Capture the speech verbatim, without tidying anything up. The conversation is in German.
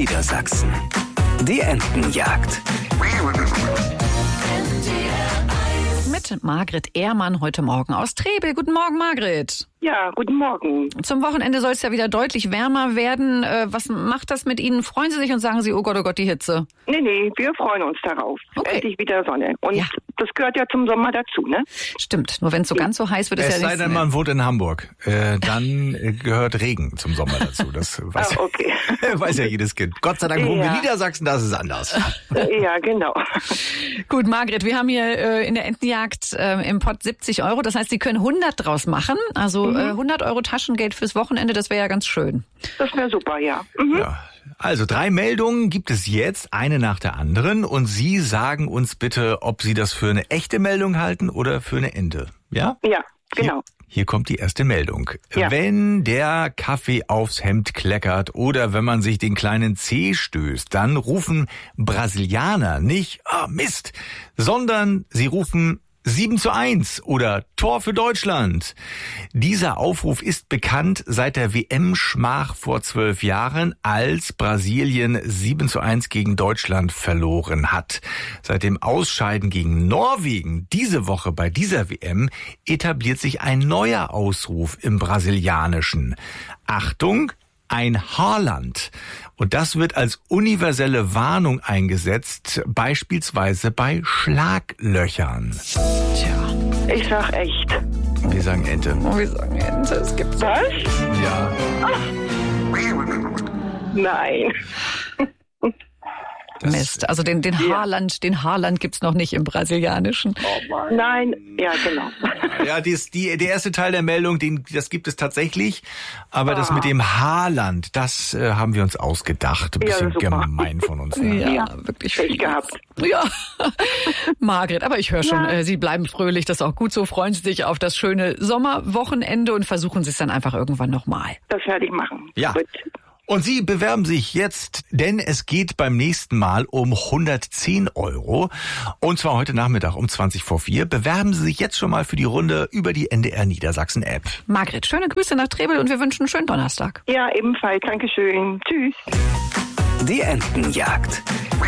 Niedersachsen. Die Entenjagd. Mit Margret Ehrmann heute Morgen aus Trebel. Guten Morgen, Margret. Ja, guten Morgen. Zum Wochenende soll es ja wieder deutlich wärmer werden. Was macht das mit Ihnen? Freuen Sie sich und sagen Sie, oh Gott, oh Gott, die Hitze? Nee, nee, wir freuen uns darauf. Okay. Endlich wieder Sonne. Und Ja. das gehört ja zum Sommer dazu, ne? Stimmt, nur wenn es so ganz so heiß wird, ist Es ja sei nichts denn, mehr. man wohnt in Hamburg. Äh, dann äh, gehört Regen zum Sommer dazu. Das weiß, Ah, okay. weiß ja jedes Kind. Gott sei Dank wohnen wir Ja. in Niedersachsen, da ist es anders. Ja, genau. Gut, Margret, wir haben hier äh, in der Entenjagd äh, im Pott siebzig Euro. Das heißt, Sie können hundert draus machen. Also Mhm. äh, hundert Euro Taschengeld fürs Wochenende, das wäre ja ganz schön. Das wäre super, ja. Mhm. Ja. Also drei Meldungen gibt es jetzt, eine nach der anderen. Und Sie sagen uns bitte, ob Sie das für eine echte Meldung halten oder für eine Ente. Ja? Ja, genau. Hier, hier kommt die erste Meldung. Ja. Wenn der Kaffee aufs Hemd kleckert oder wenn man sich den kleinen Zeh stößt, dann rufen Brasilianer nicht ah, Mist, sondern sie rufen sieben zu eins oder Tor für Deutschland. Dieser Aufruf ist bekannt seit der W M-Schmach vor zwölf Jahren, als Brasilien sieben zu eins gegen Deutschland verloren hat. Seit dem Ausscheiden gegen Norwegen diese Woche bei dieser W M etabliert sich ein neuer Ausruf im Brasilianischen. Achtung! Ein Haaland. Und das wird als universelle Warnung eingesetzt, beispielsweise bei Schlaglöchern. Tja, Ich sag echt. Wir sagen Ente. oh, wir sagen Ente, es gibt Was? Ja. Nein. Das- Mist. Also den, den Ja. Haaland, den Haaland gibt's noch nicht im Brasilianischen. Nein, ja, genau. Ja, die, ist- die, der erste Teil der Meldung, den, das gibt es tatsächlich. Aber das Ah. mit dem Haaland, das äh, haben wir uns ausgedacht. Ein Ja, bisschen super. gemein von uns. Ne? Ja, Ja, wirklich Pech fies. gehabt. Ja, Margret, aber ich höre schon, Ja. äh, Sie bleiben fröhlich, das ist auch gut so. Freuen Sie sich auf das schöne Sommerwochenende und versuchen Sie es dann einfach irgendwann nochmal. Das werde ich machen. Ja. Gut. Und Sie bewerben sich jetzt, denn es geht beim nächsten Mal um hundertzehn Euro. Und zwar heute Nachmittag um zwanzig vor vier. Bewerben Sie sich jetzt schon mal für die Runde über die N D R Niedersachsen App. Margret, schöne Grüße nach Trebel und wir wünschen einen schönen Donnerstag. Ja, ebenfalls. Dankeschön. Tschüss. Die Entenjagd.